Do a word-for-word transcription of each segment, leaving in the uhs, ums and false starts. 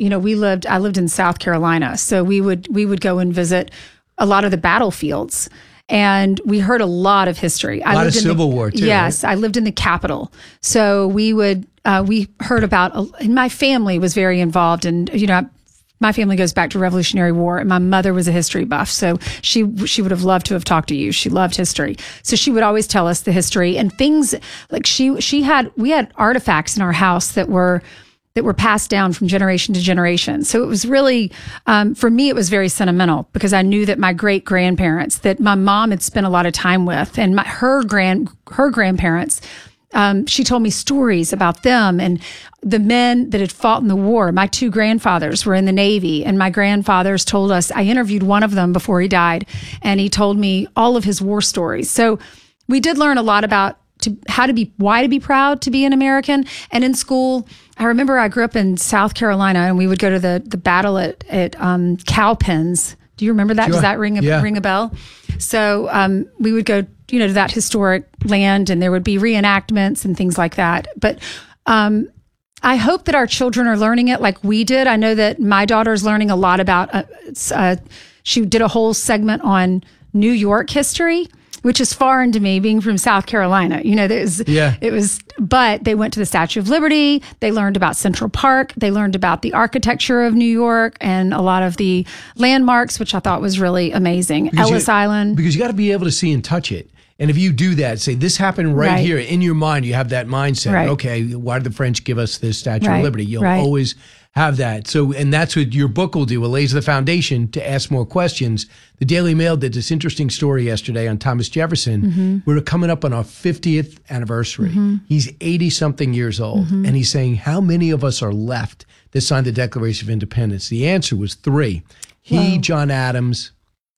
you know, we lived, I lived in South Carolina. So we would, we would go and visit a lot of the battlefields. And we heard a lot of history. A lot I lived of in Civil the, War, too. Yes, right? I lived in the Capitol. So we would, uh, we heard about, and my family was very involved. And, you know, my family goes back to Revolutionary War, and my mother was a history buff. So she she would have loved to have talked to you. She loved history. So she would always tell us the history and things like she she had, we had artifacts in our house that were, that were passed down from generation to generation. So it was really, um, for me, it was very sentimental because I knew that my great grandparents that my mom had spent a lot of time with, and my, her grand, her grandparents, um, she told me stories about them and the men that had fought in the war. My two grandfathers were in the Navy, and my grandfathers told us, I interviewed one of them before he died, and he told me all of his war stories. So we did learn a lot about to how to be, why to be proud to be an American. And in school, I remember I grew up in South Carolina, and we would go to the the battle at at um, Cowpens. Do you remember that? Sure. Does that ring a Yeah. ring a bell? So um, we would go, you know, to that historic land, and there would be reenactments and things like that. But um, I hope that our children are learning it like we did. I know that my daughter's learning a lot about. Uh, uh, she did a whole segment on New York history, which is foreign to me, being from South Carolina. You know, there's, yeah. it was, but they went to the Statue of Liberty. They learned about Central Park. They learned about the architecture of New York and a lot of the landmarks, which I thought was really amazing. Because Ellis you, Island. Because you got to be able to see and touch it. And if you do that, say this happened right, Right. here in your mind, you have that mindset. Right. Okay, why did the French give us this Statue Right. of Liberty? You'll Right. always have that. So, and that's what your book will do. It lays the foundation to ask more questions. The Daily Mail did this interesting story yesterday on Thomas Jefferson. Mm-hmm. We're coming up on our fiftieth anniversary. Mm-hmm. He's eighty something years old. Mm-hmm. And he's saying, how many of us are left that signed the Declaration of Independence? The answer was three. He, Wow. John Adams,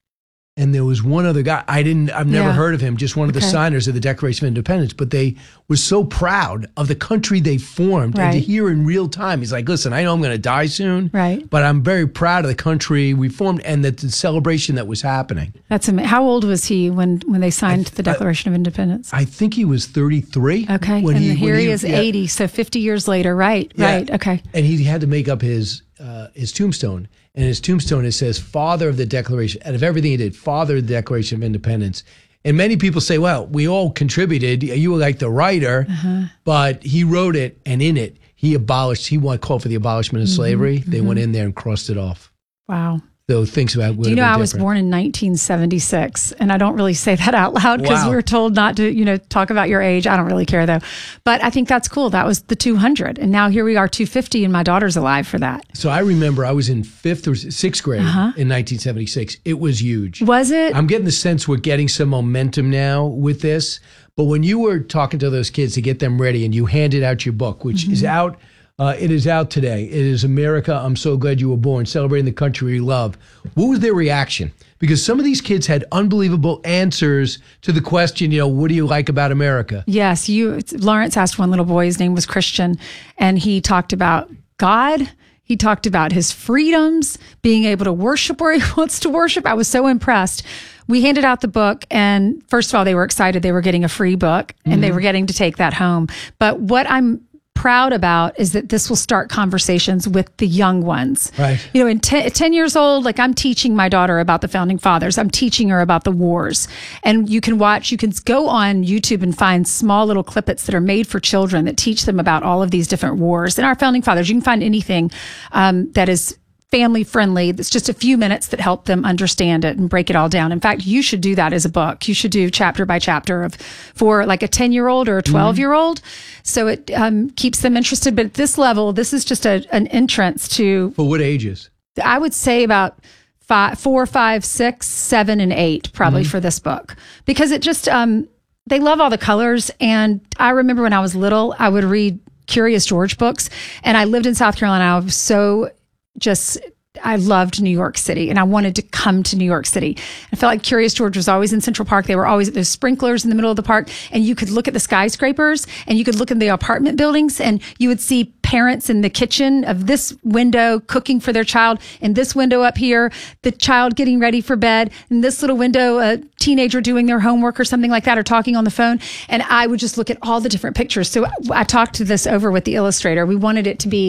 and there was one other guy. I didn't, I've never Yeah. heard of him, just one of the Okay. signers of the Declaration of Independence, but they were so proud of the country they formed. And to Right. hear in real time, he's like, listen, I know I'm going to die soon, Right. but I'm very proud of the country we formed and that the celebration that was happening. That's ama- how old was he when, when they signed the I- Declaration of Independence? I think he was thirty-three. Okay. when and he- here when he, is yeah. eighty. So fifty years later. Right. Yeah. Right. Okay. And he had to make up his uh, his tombstone. And his tombstone, it says, Father of the Declaration, out of everything he did, Father of the Declaration of Independence. And many people say, well, we all contributed. You were like the writer, Uh-huh. but he wrote it, and in it, he abolished, he wanted called for the abolishment of Mm-hmm. slavery. They went in there and crossed it off. Wow. So things about would Do you know have I been was different. born in nineteen seventy-six, and I don't really say that out loud because Wow. we were told not to, you know, talk about your age. I don't really care though, but I think that's cool. That was the two hundred, and now here we are, two fifty, and my daughter's alive for that. So I remember I was in fifth or sixth grade Uh-huh. in nineteen seventy-six. It was huge. Was it? I'm getting the sense we're getting some momentum now with this. But when you were talking to those kids to get them ready and you handed out your book, which Mm-hmm. is out, uh, it is out today. It is America, I'm So Glad You Were Born, celebrating the country we love. What was their reaction? Because some of these kids had unbelievable answers to the question, you know, what do you like about America? Yes, you. Lawrence asked one little boy. His name was Christian, and he talked about God. He talked about his freedoms, being able to worship where he wants to worship. I was so impressed. We handed out the book, and first of all, they were excited. They were getting a free book, and Mm-hmm. they were getting to take that home. But what I'm proud about is that this will start conversations with the young ones. Right. You know, in ten, ten years old, like I'm teaching my daughter about the founding fathers. I'm teaching her about the wars. And you can watch, you can go on YouTube and find small little clippets that are made for children that teach them about all of these different wars. And our founding fathers, you can find anything um, that is family friendly. That's just a few minutes that help them understand it and break it all down. In fact, you should do that as a book. You should do chapter by chapter of for like a ten year old or a twelve year old. So it um, keeps them interested. But at this level, this is just a, an entrance to, For what ages? I would say about five, four, five, six, seven, and eight, probably for this book, because it just, um, they love all the colors. And I remember when I was little, I would read Curious George books, and I lived in South Carolina. I was so just, I loved New York City, and I wanted to come to New York City. I felt like Curious George was always in Central Park. They were always at those sprinklers in the middle of the park, and you could look at the skyscrapers, and you could look in the apartment buildings, and you would see parents in the kitchen of this window cooking for their child, and this window up here, the child getting ready for bed, and this little window, a teenager doing their homework or something like that, or talking on the phone. And I would just look at all the different pictures. So I talked to this over with the illustrator. We wanted it to be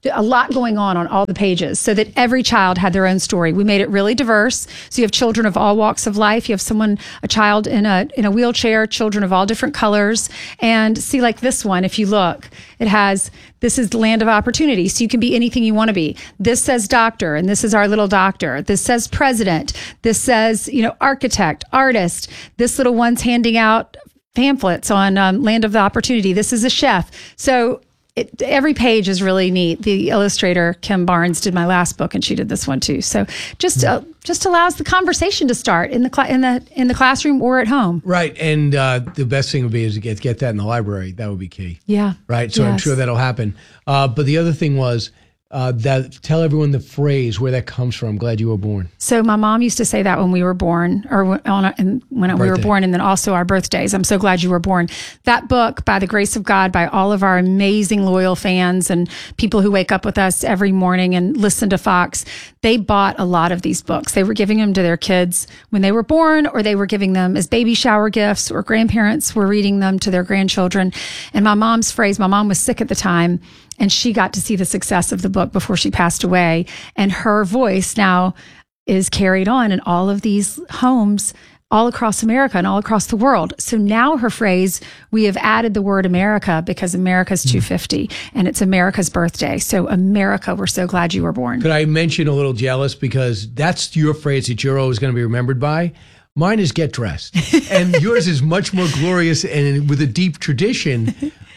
a lot going on on all the pages so that every child had their own story. We made it really diverse. So you have children of all walks of life. You have someone, a child in a in a wheelchair, children of all different colors. And see, like this one, if you look, it has, this is the land of opportunity. So you can be anything you want to be. This says doctor, and this is our little doctor. This says president. This says, you know, architect, artist. This little one's handing out pamphlets on um, land of the opportunity. This is a chef. So It, every page is really neat. The illustrator, Kim Barnes, did my last book, and she did this one too. So just uh, just allows the conversation to start in the cl- in the in the classroom or at home. Right, and uh, the best thing would be is to get get that in the library. That would be key. Yeah. Right. So yes. I'm sure that'll happen. Uh, but the other thing was uh, that tell everyone the phrase where that comes from. Glad you were born. So my mom used to say that when we were born, or when, on our, and when Birthday. we were born, and then also our birthdays. I'm so glad you were born. That book, by the grace of God, by all of our amazing loyal fans and people who wake up with us every morning and listen to Fox, they bought a lot of these books. They were giving them to their kids when they were born, or they were giving them as baby shower gifts, or grandparents were reading them to their grandchildren. And my mom's phrase, my mom was sick at the time, and she got to see the success of the book before she passed away. And her voice now is carried on in all of these homes all across America and all across the world. So now her phrase, we have added the word America because America's two fifty and it's America's birthday. So America, we're so glad you were born. Could I mention a little jealous, because that's your phrase that you're always going to be remembered by? Mine is get dressed. And yours is much more glorious and with a deep tradition.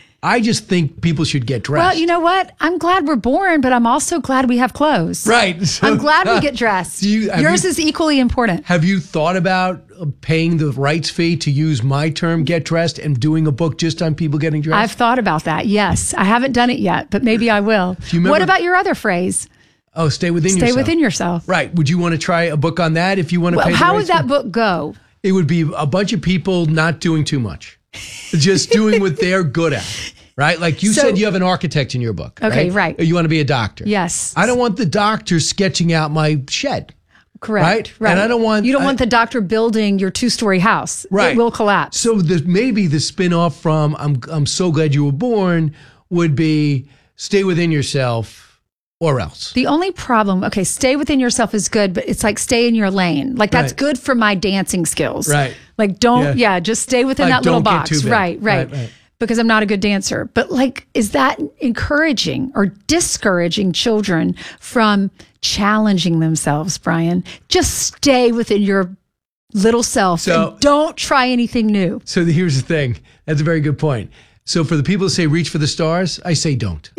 I just think people should get dressed. Well, you know what? I'm glad we're born, but I'm also glad we have clothes. Right. So, I'm glad we get dressed. You, Yours you, is equally important. Have you thought about paying the rights fee to use my term, get dressed, and doing a book just on people getting dressed? I've thought about that, yes. I haven't done it yet, but maybe I will. Do you remember, what about your other phrase? Oh, stay within stay yourself. Stay within yourself. Right. Would you want to try a book on that if you want to well, pay the how rights would that fee? book go? It would be a bunch of people not doing too much, just doing what they're good at. Right? Like you so, said, you have an architect in your book. Okay, right? right. You want to be a doctor. Yes. I don't want the doctor sketching out my shed. Correct. Right? Right. And I don't want... You don't I, want the doctor building your two-story house. Right. It will collapse. So the, maybe the spin-off from I'm, I'm so glad you were born would be stay within yourself or else. The only problem, okay, stay within yourself is good, but it's like stay in your lane. Like that's right. good for my dancing skills. Right. Like don't, yeah, yeah just stay within like, that little box. Right, right, right, right. Because I'm not a good dancer. But like, is that encouraging or discouraging children from challenging themselves, Brian? Just stay within your little self so, and don't try anything new. So here's the thing. That's a very good point. So for the people who say reach for the stars, I say don't.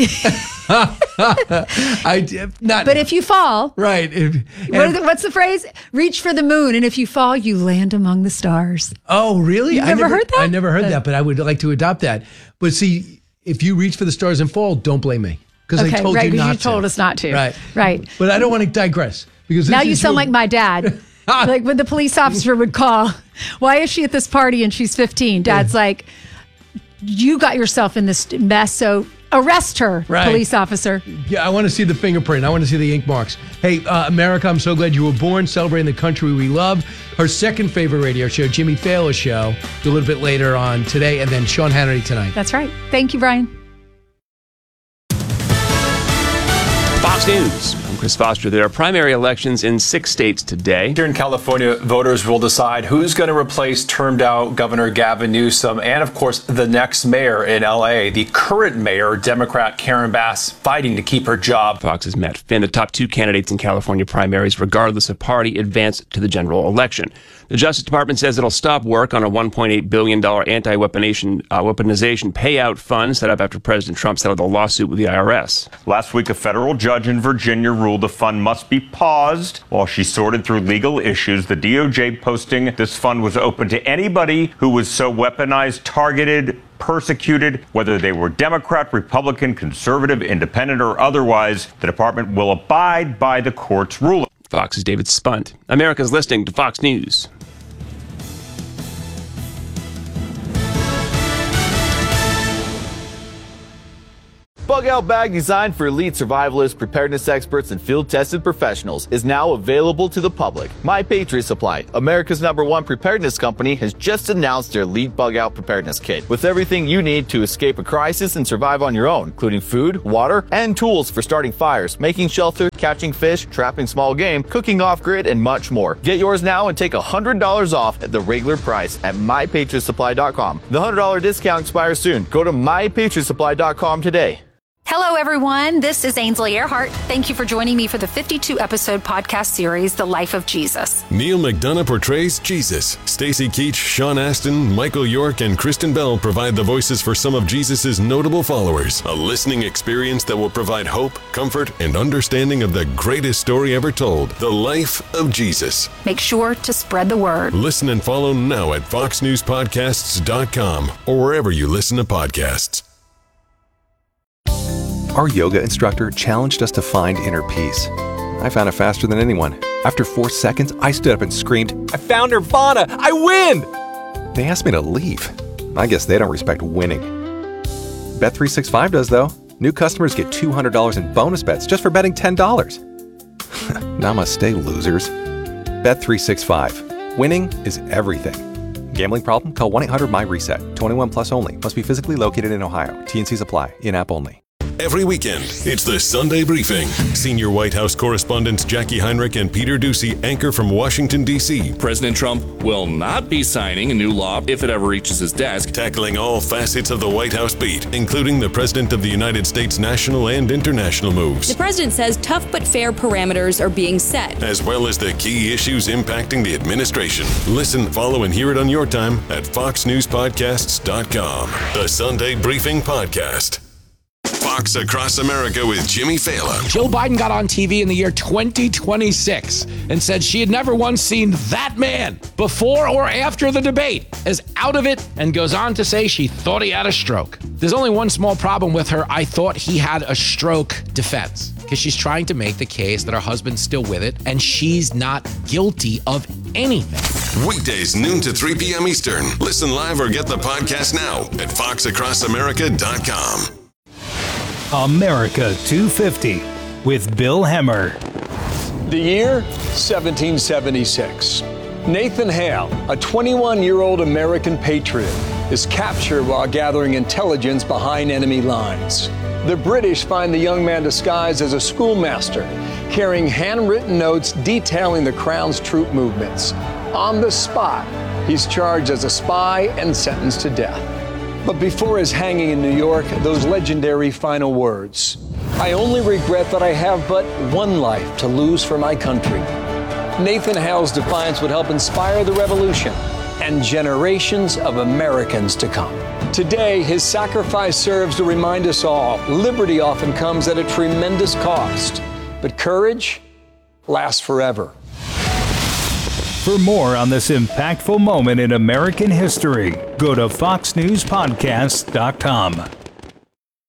I not. But if you fall, right? If, what the, what's the phrase? Reach for the moon, and if you fall, you land among the stars. Oh, really? You never, I never heard that? I never heard uh, that, but I would like to adopt that. But see, if you reach for the stars and fall, don't blame me because okay, I told right, you not you to. told us not to. Right, right. But I don't want to digress because this now you is sound your, like my dad. Like when the police officer would call, why is she at this party and she's fifteen? Dad's like, you got yourself in this mess, so arrest her, right. police officer. Yeah, I want to see the fingerprint. I want to see the ink marks. Hey, uh, America, I'm so glad you were born, celebrating the country we love. Her second favorite radio show, Jimmy Fallon's show, a little bit later on today, and then Sean Hannity tonight. That's right. Thank you, Brian. Fox News. I'm Chris Foster. There are primary elections in six states today. Here in California, voters will decide who's going to replace termed-out Governor Gavin Newsom and, of course, the next mayor in L A. The current mayor, Democrat Karen Bass, fighting to keep her job. Fox has met Finn, the top two candidates in California primaries, regardless of party, advance to the general election. The Justice Department says it'll stop work on a one point eight billion dollars anti-weaponization uh, weaponization payout fund set up after President Trump settled a lawsuit with the I R S. Last week, a federal judge in Virginia ruled the fund must be paused while she sorted through legal issues. The D O J posting this fund was open to anybody who was so weaponized, targeted, persecuted, whether they were Democrat, Republican, conservative, independent, or otherwise. The department will abide by the court's ruling. Fox's David Spunt. America's listening to Fox News. bug-out bag designed for elite survivalists, preparedness experts, and field-tested professionals is now available to the public. My Patriot Supply, America's number one preparedness company, has just announced their Elite Bug-Out Preparedness Kit with everything you need to escape a crisis and survive on your own, including food, water, and tools for starting fires, making shelter, catching fish, trapping small game, cooking off-grid, and much more. Get yours now and take one hundred dollars off at the regular price at my patriot supply dot com. The one hundred dollars discount expires soon. Go to my patriot supply dot com today. Hello, everyone. This is Ainsley Earhart. Thank you for joining me for the fifty-two episode podcast series, The Life of Jesus. Neil McDonough portrays Jesus. Stacy Keach, Sean Astin, Michael York, and Kristen Bell provide the voices for some of Jesus's notable followers. A listening experience that will provide hope, comfort, and understanding of the greatest story ever told, The Life of Jesus. Make sure to spread the word. Listen and follow now at fox news podcasts dot com or wherever you listen to podcasts. Our yoga instructor challenged us to find inner peace. I found it faster than anyone. After four seconds, I stood up and screamed, "I found Nirvana! I win!" They asked me to leave. I guess they don't respect winning. Bet three sixty-five does, though. New customers get two hundred dollars in bonus bets just for betting ten dollars. Namaste, losers. Bet three sixty-five. Winning is everything. Gambling problem? Call one eight hundred my reset. twenty-one plus only. Must be physically located in Ohio. T and Cs apply. In-app only. Every weekend, it's the Sunday Briefing. Senior White House correspondents Jackie Heinrich and Peter Doocy anchor from Washington, D C President Trump will not be signing a new law if it ever reaches his desk. Tackling all facets of the White House beat, including the President of the United States national and international moves. The president says tough but fair parameters are being set, as well as the key issues impacting the administration. Listen, follow, and hear it on your time at fox news podcasts dot com. The Sunday Briefing Podcast. Fox Across America with Jimmy Fallon. Joe Biden got on T V in the year twenty twenty-six and said she had never once seen that man before or after the debate as out of it, and goes on to say she thought he had a stroke. There's only one small problem with her "I thought he had a stroke" defense, because she's trying to make the case that her husband's still with it and she's not guilty of anything. Weekdays noon to three p.m. Eastern. Listen live or get the podcast now at fox across america dot com. America two fifty with Bill Hemmer. The year, seventeen seventy-six. Nathan Hale, a twenty-one-year-old American patriot, is captured while gathering intelligence behind enemy lines. The British find the young man disguised as a schoolmaster, carrying handwritten notes detailing the Crown's troop movements. On the spot, he's charged as a spy and sentenced to death. But before his hanging in New York, those legendary final words: "I only regret that I have but one life to lose for my country." Nathan Hale's defiance would help inspire the revolution and generations of Americans to come. Today, his sacrifice serves to remind us all liberty often comes at a tremendous cost, but courage lasts forever. For more on this impactful moment in American history, go to fox news podcasts dot com.